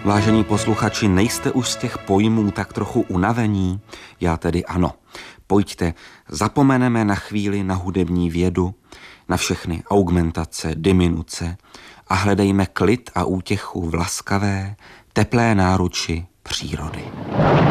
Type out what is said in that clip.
Vážení posluchači, nejste už z těch pojmů tak trochu unavení? Já tedy ano. Pojďte, zapomeneme na chvíli na hudební vědu, na všechny augmentace, diminuce a hledejme klid a útěchu v laskavé, teplé náruči přírody.